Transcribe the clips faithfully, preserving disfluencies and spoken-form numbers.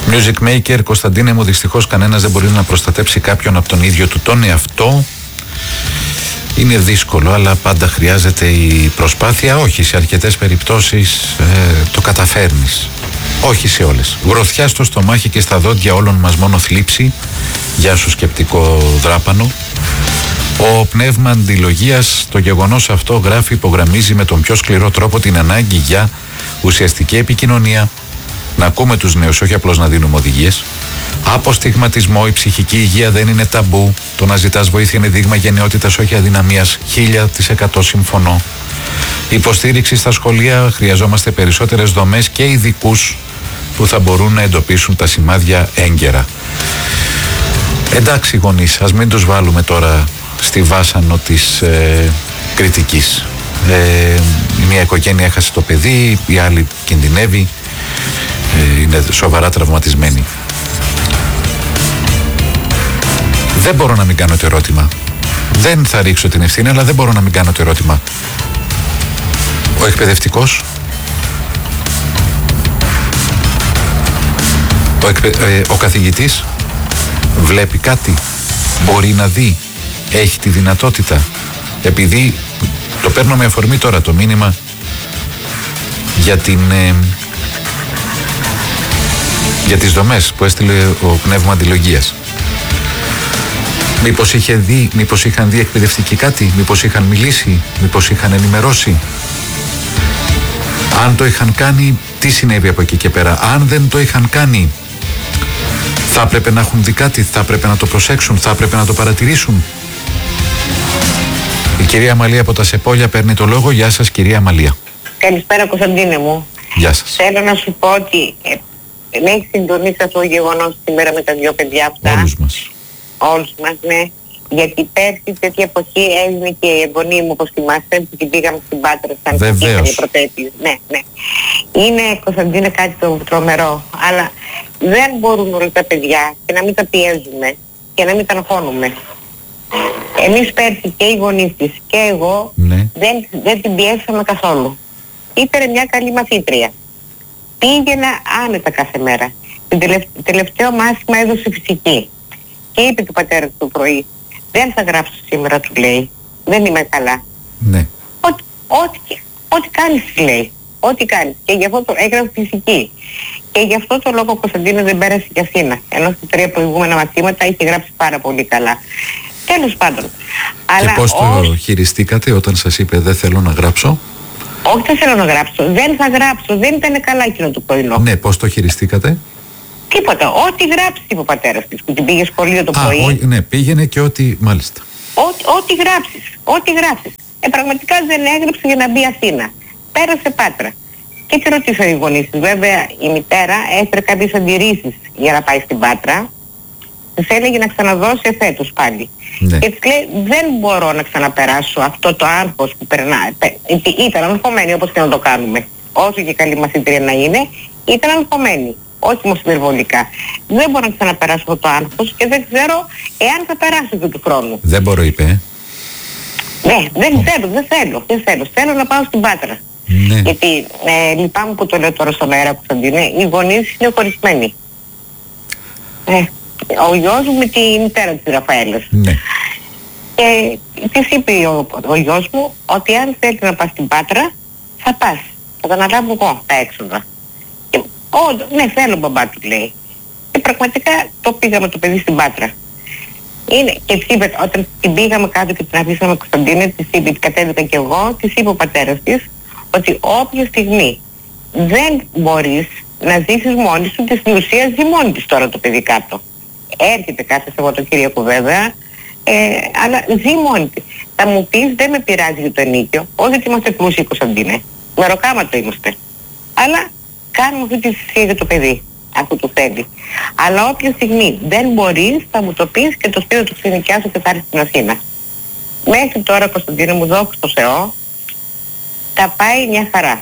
Music Maker, Κωνσταντίνε μου, δυστυχώς κανένας δεν μπορεί να προστατέψει κάποιον από τον ίδιο του τον εαυτό. Είναι δύσκολο, αλλά πάντα χρειάζεται η προσπάθεια. Όχι, σε αρκετές περιπτώσεις ε, το καταφέρνεις. Όχι σε όλες. Γροθιά στο στομάχι και στα δόντια όλων μας μόνο θλίψη. Γεια σου σκεπτικό δράπανο. Ο πνεύμα αντιλογίας το γεγονός αυτό γράφει, υπογραμμίζει με τον πιο σκληρό τρόπο την ανάγκη για ουσιαστική επικοινωνία. Να ακούμε τους νέους, όχι απλώς να δίνουμε οδηγίες. Αποστιγματισμό, η ψυχική υγεία δεν είναι ταμπού. Το να ζητάς βοήθεια είναι δείγμα γενναιότητας, όχι αδυναμίας. Χίλια της εκατό συμφωνώ. Υποστήριξη στα σχολεία, χρειαζόμαστε περισσότερες δομές και ειδικούς που θα μπορούν να εντοπίσουν τα σημάδια έγκαιρα. Εντάξει γονείς, ας μην τους βάλουμε τώρα στη βάσανο της ε, κριτικής. Ε, μια οικογένεια έχασε το παιδί, η άλλη κινδυνεύει, ε, είναι σοβαρά τραυματισμένη. Δεν μπορώ να μην κάνω το ερώτημα. Δεν θα ρίξω την ευθύνη, αλλά δεν μπορώ να μην κάνω το ερώτημα. Ο εκπαιδευτικός, ο, εκπαι... ε, ο καθηγητής βλέπει κάτι, μπορεί να δει, έχει τη δυνατότητα, επειδή το παίρνω με αφορμή τώρα το μήνυμα για την ε, για τις δομές που έστειλε ο πνεύμα αντιλογίας. Μήπως είχε δει, μήπως είχαν δει εκπαιδευτικοί κάτι, μήπως είχαν μιλήσει, μήπως είχαν ενημερώσει. Αν το είχαν κάνει, τι συνέβη από εκεί και πέρα. Αν δεν το είχαν κάνει, θα έπρεπε να έχουν δει κάτι, θα έπρεπε να το προσέξουν, θα έπρεπε να το παρατηρήσουν. Η κυρία Μαλία από τα Σεπόλια παίρνει το λόγο. Γεια σας κυρία Μαλία. Καλησπέρα Κωνσταντίνε μου. Γεια σας. Θέλω να σου πω ότι ε, με έχει συντονίσει αυτό το γεγονός σήμερα με τα δυο παιδιά αυτά. Όλους μας. Όλους μας, ναι. Γιατί πέρσι τέτοια εποχή έγινε και η εγγονή μου, όπως θυμάστε, που την πήγαμε στην Πάτρα σαν Βεβαίως. πρωτέτης. Ναι, ναι. Είναι, Κωνσταντίνε, κάτι το τρομερό. Αλλά δεν μπορούν όλα τα παιδιά και να μην τα πιέζουμε και να μην τα αγχώνουμε. Εμείς πέρσι και οι γονείς της και εγώ ναι. δεν, δεν την πιέσαμε καθόλου. Ήταν μια καλή μαθήτρια. Πήγαινα άνετα κάθε μέρα. Την τελευταίο, τελευταίο μάθημα έδωσε φυσική. Και είπε του πατέρα του το πρωί, δεν θα γράψω σήμερα, του λέει. Δεν είμαι καλά. Ναι. Ό,τι, ό,τι, ό,τι κάνεις, λέει. Ό,τι κάνεις. Και γι' αυτό το έγραφε φυσική. Και γι' αυτό το λόγο ο Κωνσταντίνος δεν πέρασε και Αθήνα. Ενώ στα τρία προηγούμενα μαθήματα είχε γράψει πάρα πολύ καλά. Τέλος πάντων. Και Αλλά πώς το ό, χειριστήκατε όταν σας είπε δεν θέλω να γράψω? όχι δεν θέλω να γράψω. Δεν θα γράψω. Δεν ήταν καλά εκείνο το πρωινό. Ναι, πώς το χειριστήκατε? Τίποτα. Ό,τι γράψει, είπε ο πατέρας της που την πήγε σχολείο το Α, πρωί. ο, ναι, πήγαινε και ό,τι, μάλιστα. Ό,τι, ό,τι γράψεις. Ό,τι γράψεις. Ε, πραγματικά δεν έγραψε για να μπει Αθήνα. Πέρασε Πάτρα. Και τη ρωτήσαν οι γονείς της. Βέβαια η μητέρα έφερε κάποιες αντιρρήσεις για να πάει στην Πάτρα. Της έλεγε να ξαναδώσει εφέτος πάλι. Ναι. Και της λέει δεν μπορώ να ξαναπεράσω αυτό το άγχος που περνάει. Ήταν αγχωμένη όπως και να το κάνουμε. Όσο και καλή μαθήτρια να είναι, ήταν αγχωμένη. Όχι όμως υπερβολικά. Δεν μπορώ να ξαναπεράσω αυτό το άγχος και δεν ξέρω εάν θα περάσω και του χρόνου. Δεν μπορώ, είπε. Ε? Ναι, δεν oh. θέλω, δεν θέλω, δεν θέλω. Θέλω να πάω στην Πάτρα. Ναι. Γιατί ε, λυπάμαι που το λέω τώρα στον αέρα, Κωνσταντίνε, οι γονείς είναι χωρισμένοι. Ε, ο γιος μου με τη μητέρα της Ραφαέλας. Ναι. Και της είπε ο, ο γιος μου ότι αν θέλει να πας στην Πάτρα θα πας. Θα τα αναλάβω εγώ τα έξοδα. Και, ό, ναι θέλω μπαμπά, του λέει. Και πραγματικά το πήγαμε το παιδί στην Πάτρα. Είναι, και της είπε, όταν την πήγαμε κάτω και την αφήσαμε Κωνσταντίνε, της είπε, την κατέβηκα και εγώ, της είπε ο πατέρας της ότι όποια στιγμή δεν μπορείς να ζήσεις μόνη σου και στην ουσία ζει μόνη της τώρα το παιδί κάτω. Έρχεται κάθε Σαββατοκύριακο βέβαια, ε, αλλά ζει μόνη της. Θα μου πεις δεν με πειράζει για το ενίκιο, όχι ότι είμαστε πλούσιοι Κωνσταντίνε, μεροκάματο είμαστε. Αλλά κάνουμε αυτή τη θυσία για το παιδί, αφού το θέλει. Αλλά όποια στιγμή δεν μπορείς θα μου το πεις και το σπίτι του ξενικιάσω και θα έρθει στην Αθήνα. Μέχρι τώρα Κωνσταντίνε μου, δόξα τω Θεώ, τα πάει μια χαρά.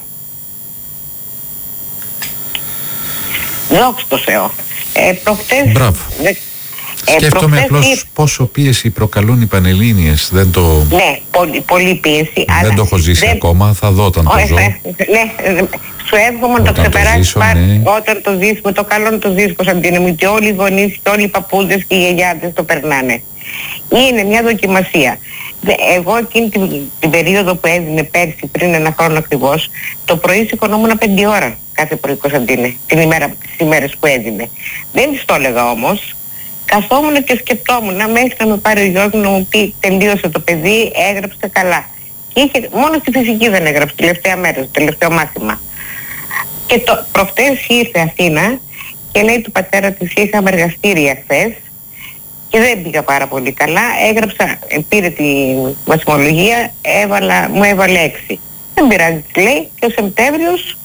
Δόξα τω Θεώ. Ε, προχτές... Μπράβο. Δε, ε, Σκέφτομαι απλώς ή... πόσο πίεση προκαλούν οι Πανελλήνιες. Δεν το... Ναι, πολύ, πολύ πίεση. Δεν αλλά το έχω ζήσει δεν... ακόμα, θα δω όταν το ζω. Ναι, σου εύχομαι να το ξεπεράσεις το ναι. Όταν το ζεις, με το καλό να το ζεις, Κωνσταντίνε μου, και όλοι οι γονείς και όλοι οι παππούδες και οι γιαγιάδες το περνάνε. Είναι μια δοκιμασία. Εγώ εκείνη την, την περίοδο που έδινε πέρσι, πριν ένα χρόνο ακριβώς, το πρωί σηκωνόμουν πέντε ώρα κάθε πρωί, Κωνσταντίνε, την ημέρα, τις ημέρες που έδινε. Δεν της το έλεγα όμως. Καθόμουν και σκεπτόμουν μέχρι να με πάρει ο γιος μου να μου πει τελείωσε το παιδί, έγραψε καλά. Και είχε, μόνο στη φυσική δεν έγραψε, τελευταία μέρα, το τελευταίο μάθημα. Και το, προχτές ήρθε Αθήνα και λέει του πατέρα της, είχαμε εργαστήρια χθες και δεν πήγα πάρα πολύ καλά. Έγραψα, πήρε τη βαθμολογία, έβαλα, μου έβαλε έξι. Δεν πειράζει, της λέει, και ο Σεπτέμβριος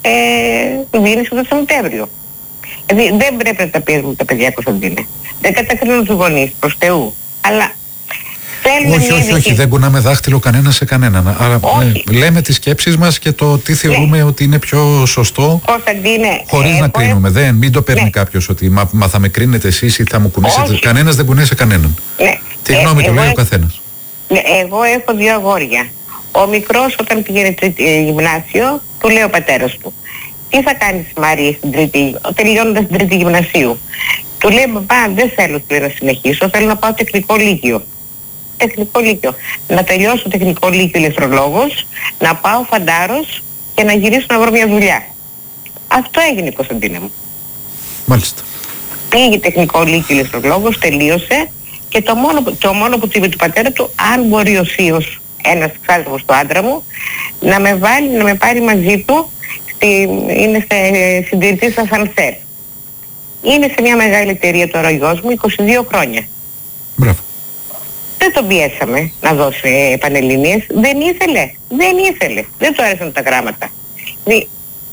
ε, δίνεις το Σεπτέμβριο. Δηλαδή δεν πρέπει να τα πιέζουμε τα παιδιά, Κωνσταντίνε. Δεν κατακρίνω τους γονείς, προς Θεού. Αλλά θέλουμε όχι, όχι, όχι, δεν κουνάμε δάχτυλο κανένα σε κανέναν. Άρα ε, λέμε τις σκέψεις μας και το τι θεωρούμε ναι. ότι είναι πιο σωστό. Κωνσταντίνε, χωρίς ε, να κρίνουμε. Ε, δεν, μην το παίρνει ναι. κάποιος ότι μα, μα θα με κρίνετε εσείς ή θα μου κουνήσετε. Κανένας δεν κουνάει σε κανέναν. Ναι. Τι γνώμη ε, του λέει ο καθένας. Ναι, εγώ έχω δύο αγόρια. Ο μικρός όταν πηγαίνει τρίτη γυμνάσιο, του λέει ο πατέρας του, τι θα κάνεις Μάρια στην τρίτη, τελειώνοντας την τρίτη γυμνασίου. Του λέει, μπαμπά, δεν θέλω να συνεχίσω, θέλω να πάω τεχνικό λύκειο. Τεχνικό λύκειο. Να τελειώσω τεχνικό λύκειο ηλεκτρολόγος, να πάω φαντάρος και να γυρίσω να βρω μια δουλειά. Αυτό έγινε, Κωνσταντίνε μου. Μάλιστα. Πήγε τεχνικό λύκειο ηλεκτρολόγος, τελείωσε και το μόνο, το μόνο που του είπε του πατέρα του, αν μπορεί ο θείος, ένας ξάδερφος του άντρα μου, να με βάλει, να με πάρει μαζί του, στη, είναι σε συντηρητής ασανσέρ. Είναι σε μια μεγάλη εταιρεία τώρα ο γιος μου, είκοσι δύο χρόνια. Μπράβο. Δεν τον πιέσαμε να δώσει πανελληνίες. Δεν ήθελε. Δεν ήθελε. Δεν του άρεσαν τα γράμματα. Δηλαδή,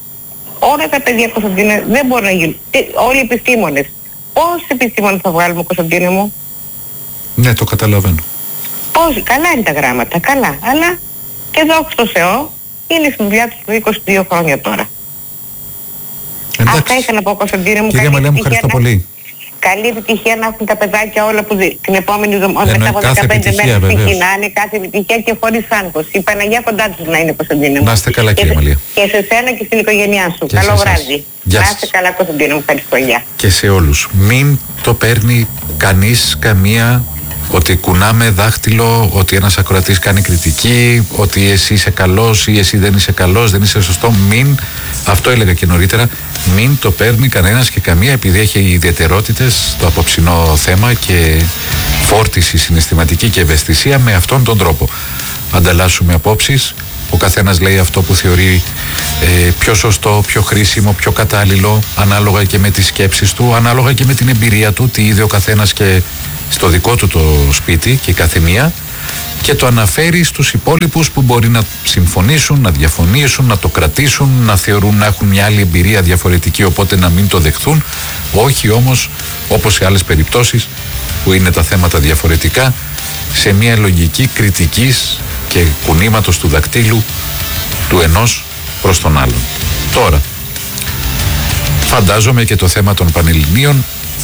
όλα τα παιδιά, Κωνσταντίνε, δεν μπορούν να γίνουν. Όλοι οι επιστήμονες. Πόσοι επιστήμονες θα βγάλουμε, Κωνσταντίνε μου? Ναι, το καταλαβαίνω. Πόσοι. Καλά είναι τα γράμματα. Καλά. Αλλά και δόξα τω Θεώ, είναι στη δουλειά του είκοσι δύο χρόνια τώρα. Εντάξει. Αυτά ήθελα να πω, Κωνσταντίνε μου. Κυρία Μαλέα, μου ευχαριστώ να... πολύ. Καλή επιτυχία να έχουν τα παιδάκια όλα που δι... την επόμενη εβδομάδα, μετά από δεκαπέντε μέρες ξεκινάνε, κάθε επιτυχία και χωρίς άγχος. Η Παναγία κοντά τους να είναι, Κωνσταντίνε μου. Να είστε καλά, κυρία Μαλέα. Και σε σένα και στην οικογένειά σου. Και καλό βράδυ. Να είστε καλά, Κωνσταντίνε μου. Ευχαριστώ. Γεια. Και σε όλους. Μην το παίρνει κανείς καμία ότι κουνάμε δάχτυλο, ότι ένας ακροατής κάνει κριτική, ότι εσύ είσαι καλός ή εσύ δεν είσαι καλός, δεν είσαι σωστό. Μην, αυτό έλεγα και νωρίτερα, μην το παίρνει κανένας και καμία, επειδή έχει ιδιαιτερότητες το απόψινό θέμα και φόρτιση συναισθηματική και ευαισθησία με αυτόν τον τρόπο. Ανταλλάσσουμε απόψεις, ο καθένας λέει αυτό που θεωρεί ε, πιο σωστό, πιο χρήσιμο, πιο κατάλληλο, ανάλογα και με τις σκέψεις του, ανάλογα και με την εμπειρία του, τι είδε ο καθένας και στο δικό του το σπίτι και η καθεμία, και το αναφέρει στους υπόλοιπους που μπορεί να συμφωνήσουν, να διαφωνήσουν, να το κρατήσουν, να θεωρούν να έχουν μια άλλη εμπειρία διαφορετική, οπότε να μην το δεχθούν. Όχι όμως, όπως σε άλλες περιπτώσεις που είναι τα θέματα διαφορετικά, σε μια λογική κριτικής και κουνήματος του δακτύλου του ενός προς τον άλλον. Τώρα, φαντάζομαι και το θέμα των Πανελληνίων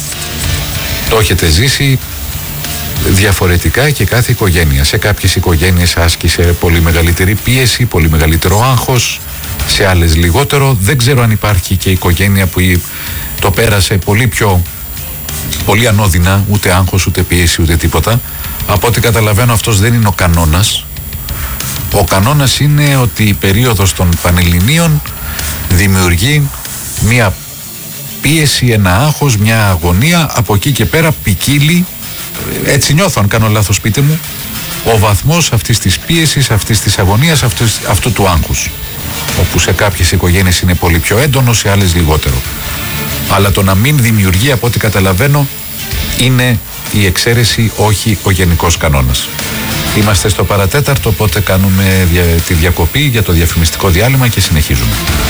το έχετε ζήσει διαφορετικά και κάθε οικογένεια. Σε κάποιες οικογένειες άσκησε πολύ μεγαλύτερη πίεση, πολύ μεγαλύτερο άγχος, σε άλλες λιγότερο. Δεν ξέρω αν υπάρχει και οικογένεια που το πέρασε πολύ πιο πολύ ανώδυνα, ούτε άγχος, ούτε πίεση, ούτε τίποτα. Από ό,τι καταλαβαίνω, αυτός δεν είναι ο κανόνας. Ο κανόνας είναι ότι η περίοδος των Πανελληνίων δημιουργεί μια πίεση, ένα άγχος, μια αγωνία. Από εκεί και πέρα ποικίλει, έτσι νιώθω, αν κάνω λάθος πείτε μου, ο βαθμός αυτής της πίεσης, αυτής της αγωνίας, αυτής, αυτού του άγχους, όπου σε κάποιες οικογένειες είναι πολύ πιο έντονο, σε άλλες λιγότερο. Αλλά το να μην δημιουργεί, από ό,τι καταλαβαίνω, είναι η εξαίρεση, όχι ο γενικός κανόνας. Είμαστε στο παρατέταρτο, οπότε κάνουμε τη διακοπή για το διαφημιστικό διάλειμμα και συνεχίζουμε.